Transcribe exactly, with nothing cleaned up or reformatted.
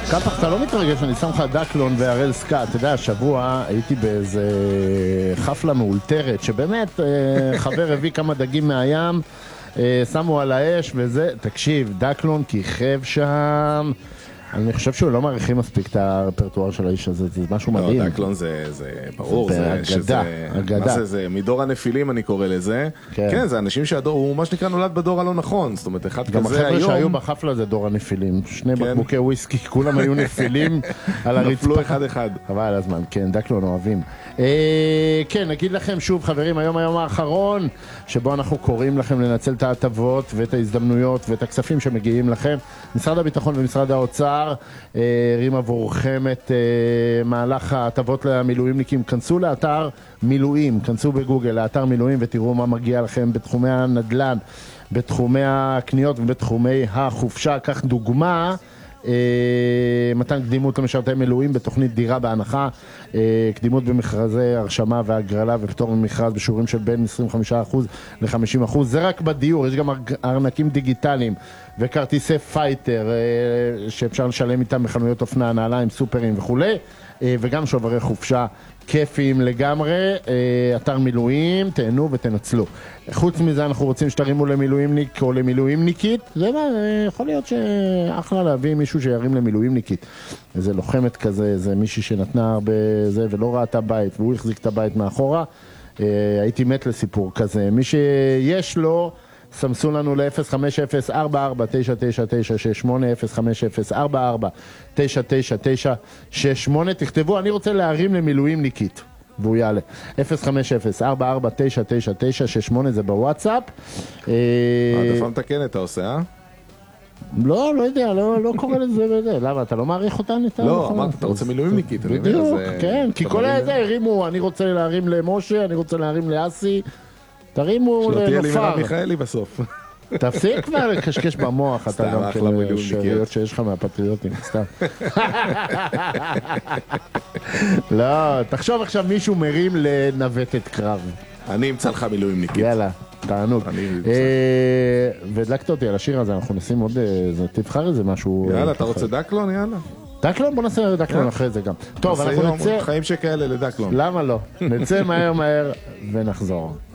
קפח, אתה לא מתרגש, אני שם לך דקלון והראל סקאט. אתה יודע, השבוע הייתי באיזה חפלה מאולתרת, שבאמת חבר הביא כמה דגים מהים, שמו על האש וזה, תקשיב, דקלון כיכב שם. אני חושב שהוא לא מעריכים מספיק את הרפרטואר של האיש הזה, זה משהו מדהים. לא, דקלון זה, זה ברור, זה אגדה, אגדה. מה זה, זה מדור הנפילים אני קורא לזה. כן, כן, זה אנשים שהדור, הוא מה שנקרא נולד בדור הלא נכון, זאת אומרת, אחד כזה היום. גם החבר'ה שהיו בחפלה זה דור הנפילים, שני כן. בקבוקי וויסקי, כולם היו נפילים על הרצפה. נפלו אחד אחד. חבל על הזמן, כן, דקלון אוהבים. אה, כן, נגיד לכם שוב חברים, היום היום האחרון, שבו אנחנו קוראים לכם לנצל את ההטבות ואת ההזדמנויות ואת הכספים שמגיעים לכם. משרד הביטחון ומשרד האוצר הרים עבורכם את מהלך ההטבות למילואימניקים. כנסו לאתר מילואים, כנסו בגוגל לאתר מילואים ותראו מה מגיע לכם בתחומי הנדל"ן, בתחומי הקניות ובתחומי החופשה. כך דוגמה, מתן קדימות למשרתי מילואים בתוכנית דירה בהנחה, קדימות במכרזי הרשמה והגרלה ופטור ממכרז בשיעורים של בין עשרים וחמישה אחוז ל-חמישים אחוז. זה רק בדיור, יש גם ארנקים דיגיטליים וכרטיסי פייטר שאפשר לשלם איתם בחנויות אופנה, נעליים, סופרים וכו', וגם שוברי חופשה כיפיים לגמרי. אתר מילואים, תהנו ותנצלו. חוץ מזה אנחנו רוצים שתרימו למילואימניק או למילואימניקית, זה מה, יכול להיות שאחלה להביא מישהו שירים למילואימניקית, איזה לוחמת כזה, איזה מישהי שנתנה הרבה זה ולא ראתה בית והוא החזיק את הבית מאחורה. הייתי מת לסיפור כזה. מי שיש לו, סמסו לנו ל-אפס חמש אפס ארבע ארבע תשע תשע תשע שש שמונה, אפס חמש אפס ארבע ארבע תשע תשע תשע שש שמונה. תכתבו אני רוצה להרים למילואימניקית והוא יעלה. אפס חמש אפס ארבע ארבע תשע תשע תשע שש שמונה זה בוואטסאפ. העדפה מתקנת אתה עושה, אה? לא, לא יודע, לא קורא לזה. למה, אתה לא מעריך אותן? לא, אמרת, אתה רוצה מילואימניקית. בדיוק, כן, כי כל הזה הרימו, אני רוצה להרים למשה, אני רוצה להרים לאסי, תרימו לנופר. שלא תהיה לי מרב מיכאלי בסוף. תפסיק כבר לקשקש במוח, אתה גם כן שאריות שיש לך מהפטריוטים, סתם. לא, תחשוב עכשיו מישהו מרים לנווטת קרב. אני אמצא לך מילואימניקית. יאללה, תענוג. והדלקת אותי על השיר הזה, אנחנו נשים עוד, תבחר איזה משהו. יאללה, אתה רוצה דקלון? יאללה. דקלון? בוא נעשה דקלון אחרי זה גם. טוב, אנחנו נצא... חיים שכאלה לדקלון. למה לא? נצא מהר מהר ונחזור.